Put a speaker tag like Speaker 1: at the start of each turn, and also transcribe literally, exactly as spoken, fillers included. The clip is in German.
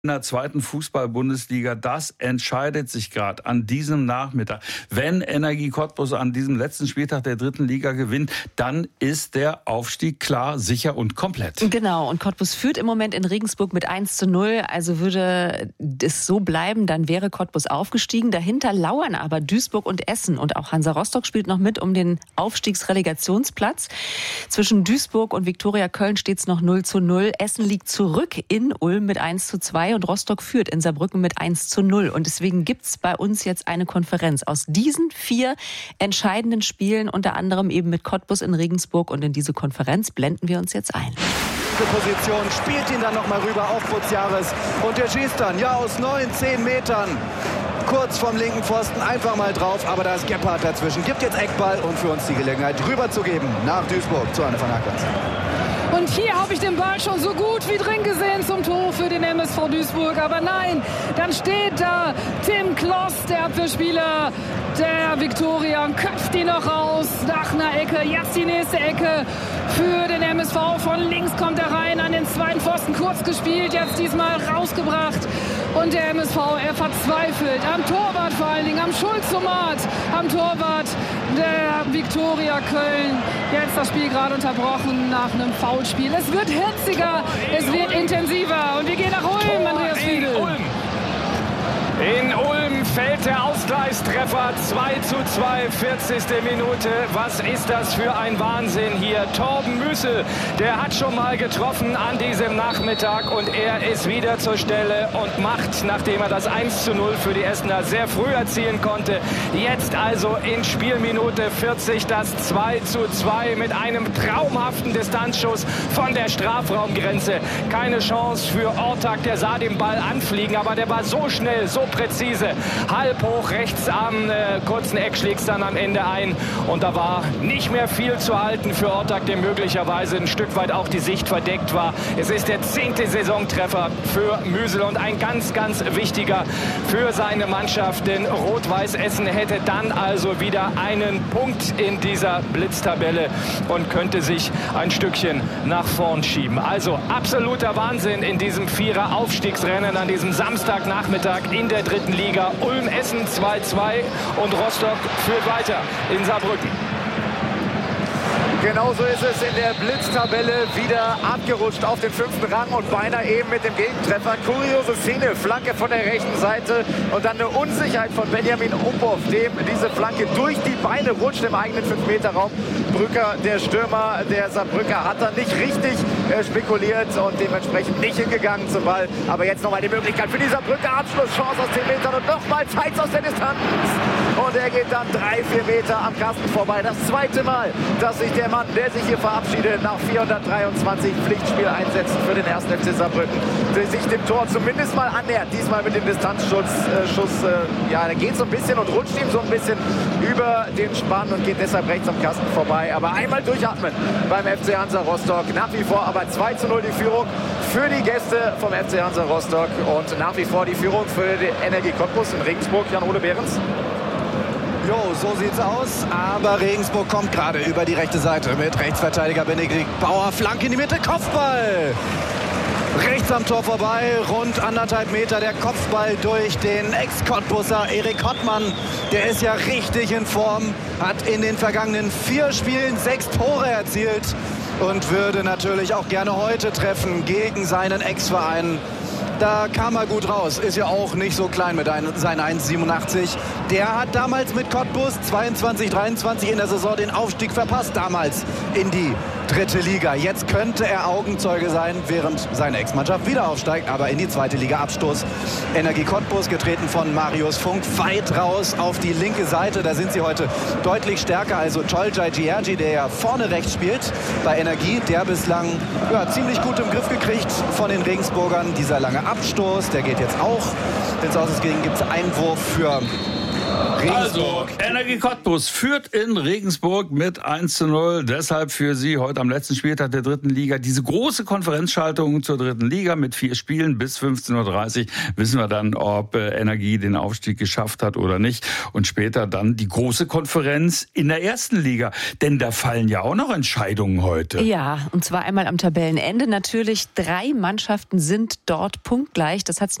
Speaker 1: In der zweiten Fußball-Bundesliga, das entscheidet sich gerade an diesem Nachmittag. Wenn Energie Cottbus an diesem letzten Spieltag der dritten Liga gewinnt, dann ist der Aufstieg klar, sicher und komplett.
Speaker 2: Genau, und Cottbus führt im Moment in Regensburg mit eins zu null. Also würde es so bleiben, dann wäre Cottbus aufgestiegen. Dahinter lauern aber Duisburg und Essen. Und auch Hansa Rostock spielt noch mit um den Aufstiegsrelegationsplatz. Zwischen Duisburg und Viktoria Köln steht es noch null zu null. Essen liegt zurück in Ulm mit eins zu zwei. Und Rostock führt in Saarbrücken mit eins zu null. Und deswegen gibt es bei uns jetzt eine Konferenz aus diesen vier entscheidenden Spielen, unter anderem eben mit Cottbus in Regensburg. Und in diese Konferenz blenden wir uns jetzt ein.
Speaker 3: Position, spielt ihn dann nochmal rüber auf Buziaris. Und der schießt dann, ja, aus neun, zehn Metern. Kurz vom linken Pfosten, einfach mal drauf. Aber da ist Gebhardt dazwischen. Gibt jetzt Eckball und für uns die Gelegenheit, rüberzugeben nach Duisburg zu Anne van Ackers.
Speaker 4: Und hier habe ich den Ball schon so gut wie drin gesehen zum Tor für den M S V Duisburg. Aber nein, dann steht da Tim Kloss, der Abwehrspieler der Viktoria, und köpft ihn noch raus nach einer Ecke. Jetzt die nächste Ecke für den M S V. Von links kommt er rein, an den zweiten Pfosten kurz gespielt, jetzt diesmal rausgebracht. Und der M S V, er verzweifelt am Torwart, vor allen Dingen am Schulzomat, am Torwart der Viktoria Köln. Jetzt das Spiel gerade unterbrochen nach einem Foulspiel. Es wird hitziger, es wird intensiver. Und wir gehen nach Ulm, Andreas Fiedel.
Speaker 5: In Ulm fällt der Ausgleichstreffer, zwei zu zwei, vierzigste Minute. Was ist das für ein Wahnsinn hier? Torben Müssel, der hat schon mal getroffen an diesem Nachmittag und er ist wieder zur Stelle und macht, nachdem er das eins zu null für die Essener sehr früh erzielen konnte, jetzt also in Spielminute vierzig das zwei zu zwei mit einem traumhaften Distanzschuss von der Strafraumgrenze. Keine Chance für Ortak, der sah den Ball anfliegen, aber der war so schnell, so präzise. Halb hoch rechts am äh, kurzen Eck schlägt es dann am Ende ein. Und da war nicht mehr viel zu halten für Ortak, der möglicherweise ein Stück weit auch die Sicht verdeckt war. Es ist der zehnte Saisontreffer für Müsel und ein ganz, ganz wichtiger für seine Mannschaft. Denn Rot-Weiß Essen hätte dann also wieder einen Punkt in dieser Blitztabelle und könnte sich ein Stückchen nach vorn schieben. Also absoluter Wahnsinn in diesem Vierer-Aufstiegsrennen an diesem Samstagnachmittag in der dritten Liga. Ulm-Essen zwei zu zwei und Rostock führt weiter in Saarbrücken.
Speaker 6: Genauso ist es in der Blitztabelle, wieder abgerutscht auf den fünften Rang und beinahe eben mit dem Gegentreffer. Kuriose Szene, Flanke von der rechten Seite und dann eine Unsicherheit von Benjamin Uphoff, dem diese Flanke durch die Beine rutscht im eigenen fünf Meter Raum. Brücker, der Stürmer der Saarbrücker, hat da nicht richtig äh, spekuliert und dementsprechend nicht hingegangen zum Ball. Aber jetzt nochmal die Möglichkeit für die Saarbrücker, Abschlusschance aus zehn Metern und nochmal Zeitz aus der Distanz. Und er geht dann drei, vier Meter am Kasten vorbei. Das zweite Mal, dass sich der Mann, der sich hier verabschiedet, nach vierhundertdreiundzwanzig Pflichtspieleinsätzen für den ersten F C Saarbrücken, der sich dem Tor zumindest mal annähert. Diesmal mit dem Distanzschuss. Äh, Schuss, äh, ja, der geht so ein bisschen und rutscht ihm so ein bisschen über den Spann und geht deshalb rechts am Kasten vorbei. Aber einmal durchatmen beim F C Hansa Rostock. Nach wie vor aber zwei zu null die Führung für die Gäste vom F C Hansa Rostock und nach wie vor die Führung für die Energie Cottbus in Regensburg. Jan-Ole Behrens.
Speaker 3: Jo, so sieht's aus. Aber Regensburg kommt gerade über die rechte Seite mit Rechtsverteidiger Benedikt Bauer. Flanke in die Mitte, Kopfball. Rechts am Tor vorbei, rund anderthalb Meter der Kopfball durch den Ex-Cottbusser Erik Hottmann. Der ist ja richtig in Form, hat in den vergangenen vier Spielen sechs Tore erzielt und würde natürlich auch gerne heute treffen gegen seinen Ex-Verein. Da kam er gut raus, ist ja auch nicht so klein mit seinen eins Komma siebenundachtzig. Der hat damals mit Cottbus zweiundzwanzig dreiundzwanzig in der Saison den Aufstieg verpasst, damals in die dritte Liga. Jetzt könnte er Augenzeuge sein, während seine Ex-Mannschaft wieder aufsteigt, aber in die zweite Liga Abstoß. Energie Cottbus, getreten von Marius Funk, weit raus auf die linke Seite. Da sind sie heute deutlich stärker. Also Çoljay Gierci, der ja vorne rechts spielt bei Energie, der bislang ja, ziemlich gut im Griff gekriegt von den Regensburgern. Dieser lange Abstoß, der geht jetzt auch. Ins Ausgehen gibt es Einwurf für
Speaker 1: Also, Energie Cottbus führt in Regensburg mit eins zu null. Deshalb für Sie heute am letzten Spieltag der dritten Liga diese große Konferenzschaltung zur dritten Liga mit vier Spielen bis fünfzehn Uhr dreißig. Wissen wir dann, ob äh, Energie den Aufstieg geschafft hat oder nicht. Und später dann die große Konferenz in der ersten Liga. Denn da fallen ja auch noch Entscheidungen heute.
Speaker 2: Ja, und zwar einmal am Tabellenende. Natürlich, drei Mannschaften sind dort punktgleich. Das hat es